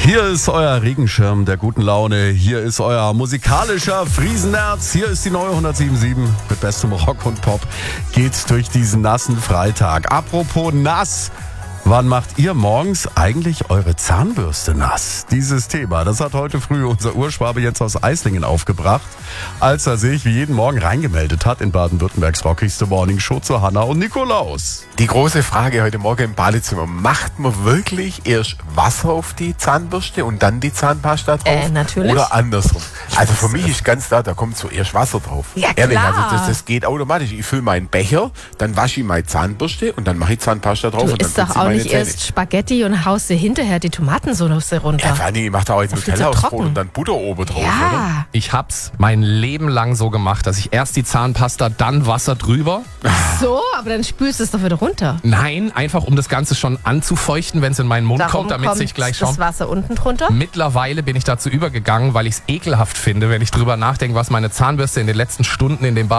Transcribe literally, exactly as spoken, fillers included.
Hier ist euer Regenschirm der guten Laune. Hier ist euer musikalischer Friesenerz. Hier ist die neue hundertsieben Komma sieben mit bestem Rock und Pop. Geht's durch diesen nassen Freitag. Apropos nass. Wann macht ihr morgens eigentlich eure Zahnbürste nass? Dieses Thema, das hat heute früh unser Urschwabe jetzt aus Eislingen aufgebracht, als er sich wie jeden Morgen reingemeldet hat in Baden-Württembergs rockigste Morningshow zu Hanna und Nikolaus. Die große Frage heute Morgen im Badezimmer. Macht man wirklich erst Wasser auf die Zahnbürste und dann die Zahnpasta drauf? Äh, natürlich. Oder andersrum? Also für mich ist ganz klar, da kommt zuerst Wasser drauf. Ja, Ehrlich, klar. also das, das geht automatisch. Ich fülle meinen Becher, dann wasche ich meine Zahnbürste und dann mache ich Zahnpasta drauf. Du und dann isst doch putze ich auch meine nicht Zähne. erst Spaghetti und haust dir hinterher die Tomatensauce runter. Ja, vor allem, ich mache da auch jetzt Das ist viel Nutella zu aufs Brot trocken. und dann Butter oben drauf, oder? Ja, Ich hab's mein Leben lang so gemacht, dass ich erst die Zahnpasta, dann Wasser drüber. so, aber dann spülst du es doch wieder runter. Nein, einfach um das Ganze schon anzufeuchten, wenn es in meinen Mund Darum kommt, damit kommt sich gleich das schon... Wasser unten drunter. Mittlerweile bin ich dazu übergegangen, weil ich es ekelhaft finde, wenn ich drüber nachdenke, was meine Zahnbürste in den letzten Stunden in dem Bad